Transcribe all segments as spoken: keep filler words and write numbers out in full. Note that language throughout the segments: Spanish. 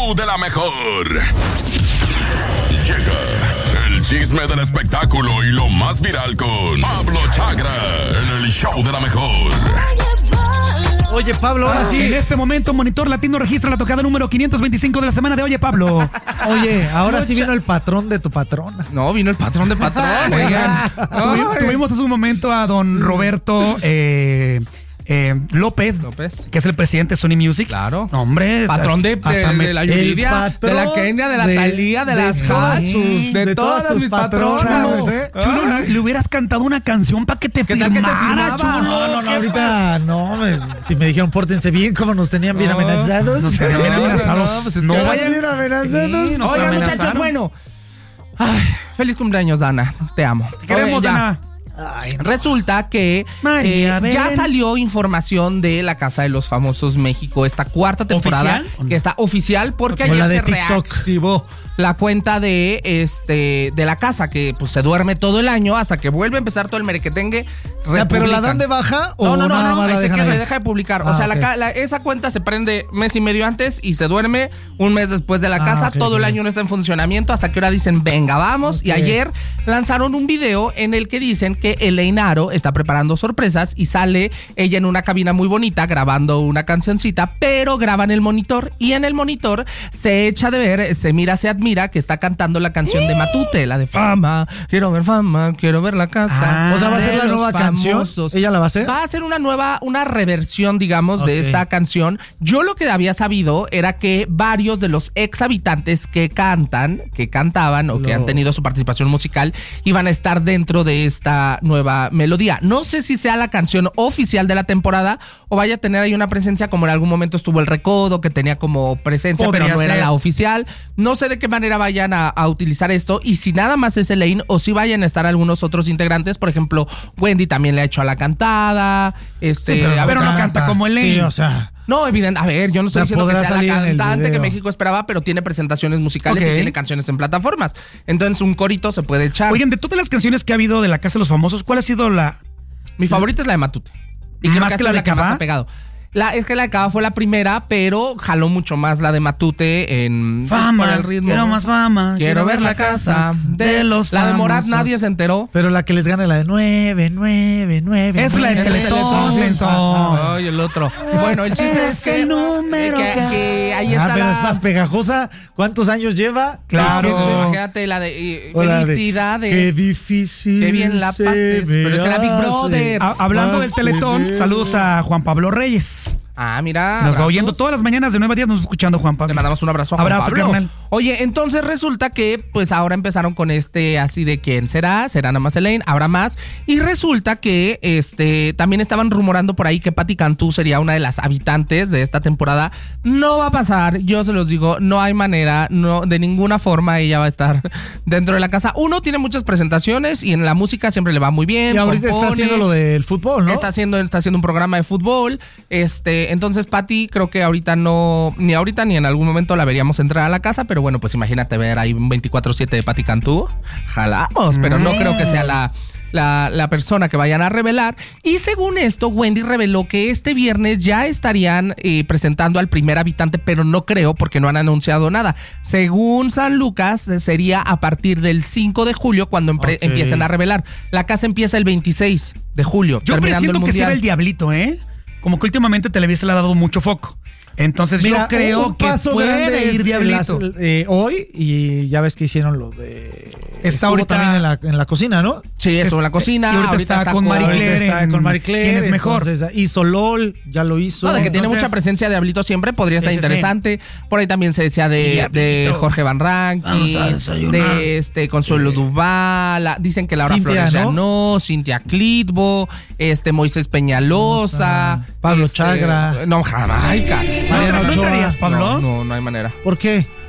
show de la mejor. Llega el chisme del espectáculo y lo más viral con Pablo Chagra en el show de la mejor. Oye, Pablo, ahora sí. En este momento, Monitor Latino registra la tocada número quinientos veinticinco de la semana de Oye, Pablo. Oye, ahora sí vino el patrón de tu patrona. No, vino el patrón de patrón. Oigan, tuvi- tuvimos hace un momento a don Roberto eh, eh, López, López, que es el presidente de Sony Music. Claro. No, hombre. Patrón de, de, hasta me- de la el Yuridia, patrón de la Kenia, de la de- Talía, de, de las todas Has, tus- de, de todas, todas tus mis patronas, patronas. ¿eh? Chulo, le, le hubieras cantado una canción para que te ¿Qué tal que te firmara, firmaba? chulo. No, no, no, ¿Qué ahorita no. Me, si me dijeron pórtense bien, como nos tenían bien No, amenazados. nos tenían bien No, amenazados. no, pues es No que- vayan- bien amenazados. Sí, nos Oigan, amenazaron. muchachos, bueno. Ay, feliz cumpleaños, Ana. Te amo. Te queremos, Oye, ya. Ana. Ay, no. Resulta que María eh, ya Belén. salió información de La Casa de los Famosos México, esta cuarta temporada, ¿Oficial? que está oficial porque Como ayer la de se TikTok. reactivó la cuenta de este de la casa, que pues se duerme todo el año hasta que vuelve a empezar todo el merequetengue. O sea, ¿pero la dan de baja o No, no, no, nada no, más la se, dejan que ahí? se deja de publicar. Ah, o sea, la ok. ca- la- esa cuenta se prende mes y medio antes y se duerme un mes después de la Ah, casa. ok, todo el ok. año no está en funcionamiento hasta que ahora dicen, venga, vamos. Ok. Y ayer lanzaron un video en el que dicen que Elaine Aro está preparando sorpresas y sale ella en una cabina muy bonita grabando una cancioncita, pero graban el monitor y en el monitor se echa de ver, se mira, se admira que está cantando la canción de Matute, la de Fama, quiero ver fama, quiero ver la casa. Ah, O sea, ¿va a ser de la los nueva canción? famosos. ¿Ella la va a hacer? Va a ser una nueva, una reversión, digamos, de Ok. esta canción. Yo lo que había sabido era que varios de los ex habitantes que cantan, que cantaban o que Lo- han tenido su participación musical, iban a estar dentro de esta nueva melodía. No sé si sea la canción oficial de la temporada o vaya a tener ahí una presencia como en algún momento estuvo el Recodo, que tenía como presencia, Podría pero no era ser. la oficial. No sé de qué manera vayan a, a utilizar esto y si nada más es Elaine o si vayan a estar algunos otros integrantes. Por ejemplo, Wendy también le ha hecho a la cantada. Este, Sí, a ver, no canta como Elaine. Sí, o sea, no, evidente. A ver, yo no estoy O sea, diciendo que podrá sea salir la en el cantante que video. México esperaba, pero tiene presentaciones musicales Ok. y tiene canciones en plataformas. Entonces, un corito se puede echar. Oigan, de todas las canciones que ha habido de la Casa de los Famosos, ¿cuál ha sido la...? Mi favorita es la de Matute. Y creo ¿Más que, ha que sido la de que más Cava? ha pegado. La, es que la de Cava fue la primera, pero jaló mucho más la de Matute en Fama, por el ritmo. quiero más fama. Quiero ver la casa de los La de Morat famosos. nadie se enteró. pero la que les gane la de nueve, nueve, nueve. Es la de nueve. Teletón, menso. Ay, el otro. Bueno, el chiste es, Es que, el número que, que- que ahí Ah, está pero la... es más pegajosa. ¿Cuántos años lleva? Claro. Imagínate, imagínate la de eh, O la de, felicidades. Qué difícil. Qué bien la se pases, me pero ese era Big hace Brother. A- hablando del más Teletón, de saludos a Juan Pablo Reyes. Ah, mira. Nos va abrazos. oyendo todas las mañanas de nueve a diez, nos está escuchando Juan Pablo. Le mandamos un abrazo a Juan Abrazo, Pablo. carnal. Oye, entonces resulta que pues ahora empezaron con este así de quién será, será nada más Elaine, habrá más. Y resulta que este también estaban rumorando por ahí que Patti Cantú sería una de las habitantes de esta temporada. No va a pasar, yo se los digo, no hay manera, no de ninguna forma ella va a estar dentro de la casa. Uno tiene muchas presentaciones y en la música siempre le va muy bien. Y ahorita compone. está haciendo lo del fútbol, ¿no? Está haciendo, está haciendo un programa de fútbol. Este, entonces, Patti, creo que ahorita no, ni ahorita ni en algún momento la veríamos entrar a la casa, pero bueno, pues imagínate ver ahí un veinticuatro siete de Patti Cantú. Jalamos, pero no creo que sea la. La, la persona que vayan a revelar. Y según esto, Wendy reveló que este viernes ya estarían eh, presentando al primer habitante, pero no creo porque no han anunciado nada. Según San Lucas, eh, sería a partir del cinco de julio cuando empre- Ok. empiecen a revelar. La casa empieza el veintiséis de julio. Yo terminando presiento el que será mundial. el Diablito, ¿eh? Como que últimamente Televisa le ha dado mucho foco. Entonces Mira, yo creo un que paso puede grande ir es Diablito. las- eh, hoy, y ya ves que hicieron lo de... Está estuvo ahorita- también en la, en la cocina, ¿no? Sí, estuvo en la cocina. Y ahorita está con Marie Ahorita Claire está en con Marie Claire. ¿Quién es mejor? Entonces, hizo LOL, ya lo hizo. No, de que tiene Entonces- mucha presencia de Diablito siempre, podría Sí, estar sí, interesante. Por ahí también se decía de, Diablito. de Jorge Van Rankin, Vamos a desayunar. de este Consuelo Duval, la- dicen que Laura Cintia, Flores ya ¿no? no, Cintia Clitbo, este Moisés Peñalosa, Pablo este, Chagra. No, Jamaica. ¿No, no entrarías, Pablo? No, no, no hay manera. ¿Por qué?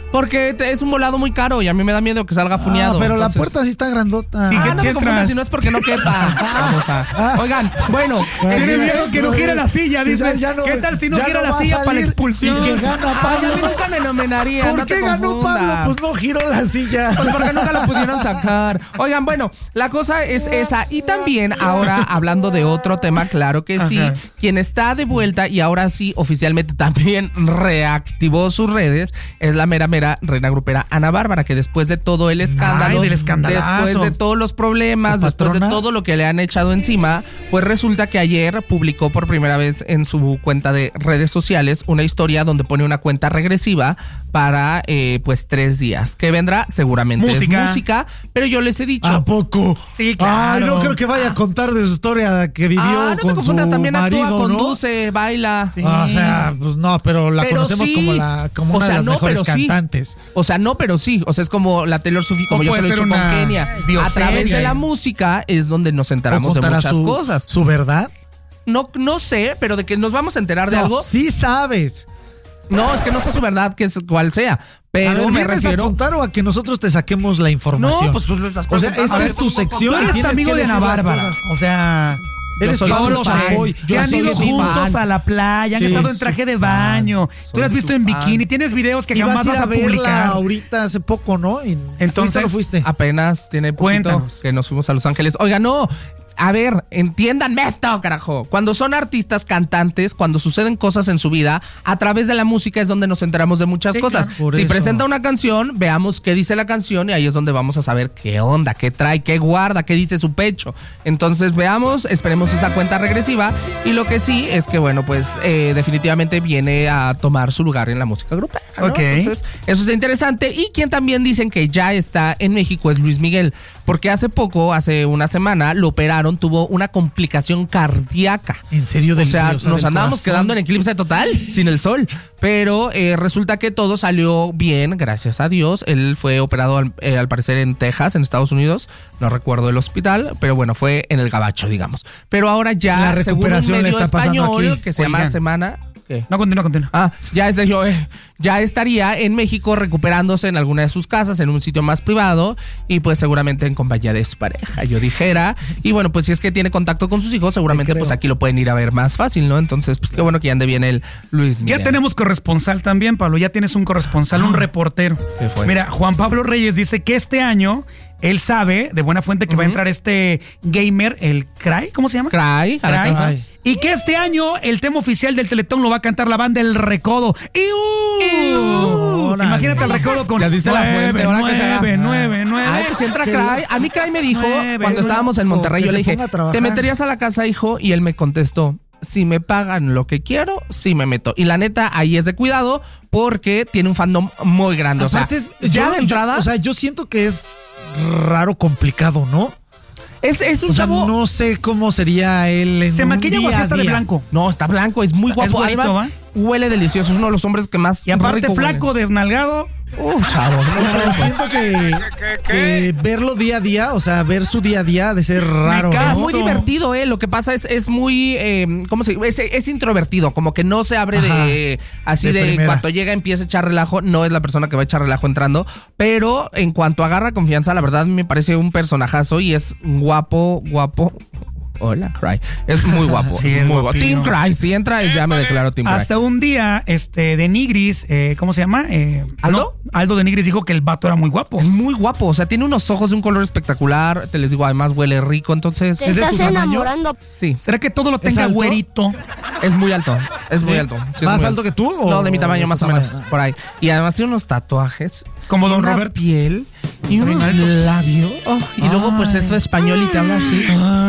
Porque te- es un volado muy caro y a mí me da miedo que salga funeado. Ah, pero entonces- la puerta sí está grandota. Sí, Ah, que no si te confundas, entras. si no es porque no quepa. Babosa. Oigan, bueno. Tienes el- miedo que no gira la silla, Que dice. ya- ya no- ¿Qué tal si no ya gira no la va a silla para la salir expulsión? Y que gana Ay, a Pablo. mí nunca me nominaría, ¿Por no qué te ganó confundas. Pablo? Pues no giró la silla. Pues porque nunca lo pudieron sacar. Oigan, bueno, la cosa es esa. Y también ahora hablando de otro tema, claro que sí, Ajá. quien está de vuelta y ahora sí oficialmente también reactivó sus redes es la mera mera reina grupera Ana Bárbara, que después de todo el escándalo, Ay, del escandalazo. después de todos los problemas, ¿La después de patrona? todo lo que le han echado encima, pues resulta que ayer publicó por primera vez en su cuenta de redes sociales una historia donde pone una cuenta regresiva para eh, pues tres días. ¿Qué vendrá? Seguramente Música. es música, pero yo les he dicho. ¿A poco? Sí, claro. Ay, no creo que vaya a contar de su historia que vivió ah, no con te confundas, su también marido, actúa, ¿no? conduce, baila. Sí. Ah, o sea, pues no, pero la Pero conocemos sí. como la como O una sea, de las no, mejores pero sí. cantantes. O sea, no, pero sí. O sea, es como la Taylor Swift, como O yo se puede lo he ser hecho con una Kenia. A bioserie. través de la música es donde nos ¿O enteramos de contará muchas su, cosas. su verdad? No, no sé, pero de que nos vamos a enterar de No, algo. sí sabes. No, es que no sé su verdad, que es cual sea. Pero a ver, me ¿vienes refiero. a contar o a que nosotros te saquemos la información? No, pues tú lo estás O sea, preguntando. esta A ver, es tu sección. Tú y eres tienes amigo que de Ana decir las Bárbara. cosas. O sea, Eres soy yo su lo fan. soy. se Yo han soy ido su juntos fan. a la playa, han Sí, estado en su traje de fan. baño. Tú lo has Soy visto su en fan. bikini, tienes videos que Ibas jamás a ir vas a a verla publicar. ahorita hace poco, ¿no? Y- Entonces- ¿fuiste o no fuiste? Apenas tiene poquito Cuéntanos. que nos fuimos a Los Ángeles. Oiga, no. A ver, entiéndanme esto, carajo. Cuando son artistas, cantantes, cuando suceden cosas en su vida, a través de la música es donde nos enteramos de muchas Sí, cosas. claro. Por Si eso. presenta una canción, veamos qué dice la canción y ahí es donde vamos a saber qué onda, qué trae, qué guarda, qué dice su pecho. Entonces veamos, esperemos esa cuenta regresiva y lo que sí es que, bueno, pues eh, definitivamente viene a tomar su lugar en la música grupera, ¿no? Ok. Entonces, eso es interesante. Y quien también dicen que ya está en México es Luis Miguel, porque hace poco, hace una semana, lo operaron, tuvo una complicación cardíaca. ¿En serio? O del- sea, o sea, nos del andábamos corazón? quedando en eclipse total, sin el sol. Pero eh, resulta que todo salió bien, gracias a Dios. Él fue operado al, eh, al parecer en Texas, en Estados Unidos. No recuerdo el hospital, pero bueno, fue en el Gabacho, digamos. Pero ahora ya, La según un recuperación le medio está pasando español, aquí. que se llama Oigan. Semana... ¿Qué? No, continúa, continúa. Ah, ya, es de yo, eh, ya estaría en México recuperándose en alguna de sus casas, en un sitio más privado y pues seguramente en compañía de su pareja, yo dijera. Y bueno, pues si es que tiene contacto con sus hijos, seguramente creo. pues aquí lo pueden ir a ver más fácil, ¿no? Entonces, pues qué bueno que ya ande bien el Luis Miguel. Ya tenemos corresponsal también, Pablo. Ya tienes un corresponsal, un reportero. ¿Qué fue? Mira, Juan Pablo Reyes dice que este año él sabe de buena fuente que va a entrar este gamer, el Cry, ¿cómo se llama? Cry, a la Cry. casa. Ay. Y que este año el tema oficial del Teletón lo va a cantar la banda El Recodo. ¡Iu! Órale. Imagínate el Recodo con Ya viste la fuente, ahora que se haga. nueve, nueve, nueve. Ay, pues si entra Que Cry. la- A mí Cry me dijo, Nueve, cuando nueve. estábamos en Monterrey, Que yo se le dije, ponga a trabajar. ¿te meterías a la casa, hijo? Y él me contestó, si me pagan lo que quiero, sí me meto. Y la neta, ahí es de cuidado porque tiene un fandom muy grande. O sea, Aparte, es- ya yo- de yo- entrada, o sea, yo siento que es raro, complicado, ¿no? es, es un O sea, chavo... no sé cómo sería él en ¿Se un maquilla o día así a está de día. blanco? No, está blanco, es muy Es guapo. bonito, Además, huele delicioso. Es uno de los hombres que más Y aparte rico huele. flaco, desnalgado. Uh, chavo. Pero siento que, que verlo día a día, o sea, ver su día a día ha de ser raro, caso. Es ¿no? muy divertido, ¿eh? Lo que pasa es, es muy, eh, ¿cómo se dice? Es, es introvertido, como que no se abre de, así de de, primera. cuando llega empieza a echar relajo, no es la persona que va a echar relajo entrando, pero en cuanto agarra confianza, la verdad me parece un personajazo y es guapo, guapo. Hola, Cry. Es muy guapo. Sí, es muy guapo. guapillo. Team Cry, si entra, ya me declaro Team Cry. Hasta un día, este, de Nigris, eh, ¿cómo se llama? Eh, ¿Aldo? no, Aldo de Nigris dijo que el vato era muy guapo. Es muy guapo, o sea, tiene unos ojos de un color espectacular, te les digo, además huele rico, entonces... Te ¿Es de tu estás tamaño? enamorando. Sí, ¿Será que todo lo ¿Es tenga alto? güerito? es muy alto, es muy ¿Sí? alto. sí, es ¿Más muy alto que tú? o- No, de mi tamaño más o tu menos, tamaño? por ahí. Y además tiene unos tatuajes. Como y Don una Robert. piel y unos alto. labios. Oh, y luego pues es español y te habla así.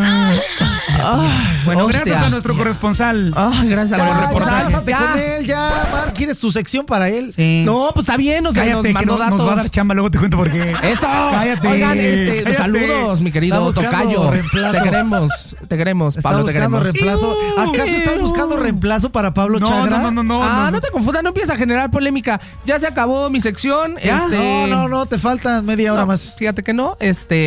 Ay, Bueno, hostia. gracias a nuestro corresponsal. Ay, gracias a Ya, los ya, reportajes. cásate Ya. con él, ya, Mar, ¿quieres tu sección para él? Sí. No, pues está bien, o sea, nos Cállate, que mandó no- datos. nos va a dar chamba, luego te cuento por qué. ¡Eso! Cállate. Oigan, este, Cállate. saludos, mi querido Está buscando Tocayo. reemplazo. Te queremos, te queremos, ¿Está Pablo, te buscando queremos. reemplazo? ¿Acaso estás buscando reemplazo para Pablo No, Chagra? no, no, no, no. ah, no. no te confundas, no empieza a generar polémica. Ya se acabó mi sección. ¿Ya? Este, No, no, no, te faltan media hora no, más. Fíjate que no. Este,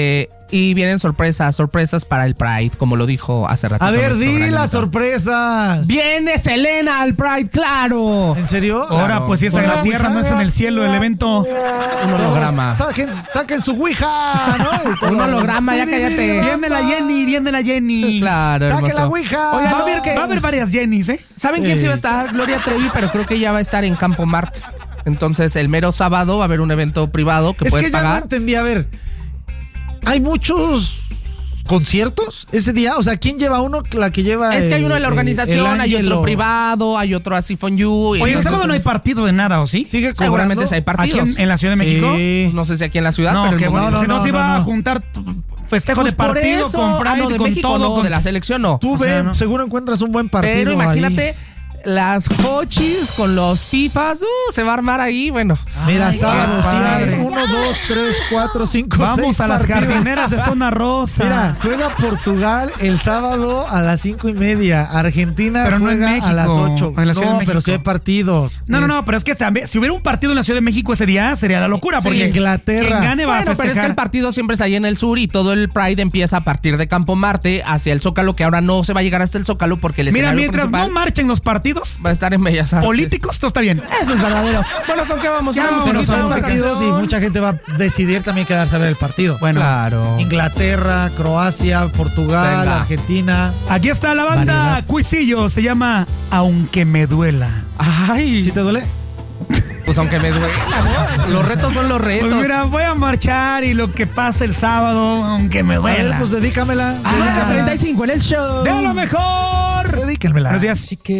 Y vienen sorpresas, sorpresas para el Pride, como lo dijo hace rato. A ver, di las sorpresas. Viene Selena al Pride, claro. ¿En serio? Ahora, Claro. pues si es en la tierra, no es en el cielo el evento. Un holograma. Saquen, saquen su ouija, ¿no? Un holograma, ya cállate. Viene la Jenny, viene la Jenny. Claro, Saquen la hermoso. ouija. Oigan, va a No. haber, va a haber varias Jennys, ¿eh? ¿Saben Sí. quién sí va a estar? Gloria Trevi, pero creo que ya va a estar en Campo Marte. Entonces, el mero sábado va a haber un evento privado que Es puedes que ya no pagar. entendí, a ver, hay muchos conciertos ese día, o sea, ¿quién lleva uno? La que lleva Es que hay el- uno de la el- organización, el hay Ángel otro o- privado, hay otro así Fon You. y Oye, el entonces- sábado no hay partido de nada, ¿o sí? Sigue cobrando. Seguramente sí hay Aquí partidos. en, en la Ciudad de México. Sí. No sé si aquí en la ciudad, No, pero que en bueno, no, si no, no, se no, iba a no. juntar festejo Pues de por partido eso, con Pride, ah, no, de con México todo. no, con- de la selección no. Tú O sea, ve, no. seguro encuentras un buen partido. Pero ahí. imagínate las hochis con los FIFAs, uh, se va a armar ahí, bueno. Mira, Ay, sábado, qué sí hay padre. uno, dos, tres, cuatro, cinco, Vamos seis a las partidos. jardineras de Zona Rosa. Mira, juega Portugal el sábado a las cinco y media. Argentina Pero no en juega México, a las ocho. en la Ciudad de No, México. pero sí hay partidos. No, no, no, pero es que también, si hubiera un partido en la Ciudad de México ese día, sería la locura. Sí, Porque Inglaterra. quien gane va Bueno, a pero es que festejar. el partido siempre es ahí en el sur y todo el Pride empieza a partir de Campo Marte hacia el Zócalo, que ahora no se va a llegar hasta el Zócalo porque el Mira, escenario mientras principal no marchen los partidos va a estar en Bellas Artes. políticos, todo está bien. Eso es verdadero. Bueno, ¿con qué vamos? Ya, Vamos, vámonos, ahorita vamos, una partidos y canción. mucha gente va a decidir también quedarse a ver el partido. Bueno, Claro. Inglaterra, Croacia, Portugal, Venga. Argentina. aquí está la banda Variedad. Cuisillo, se llama Aunque me duela. Ay, ¿Sí te duele? pues aunque me duela, ¿no? Los retos son los retos. Pues mira, voy a marchar y lo que pase el sábado, aunque me A ver, duela. pues dedícamela. Ah. dedícamela. treinta y cinco en el show. ¡De lo mejor! Dedíquenmela. Buenos días.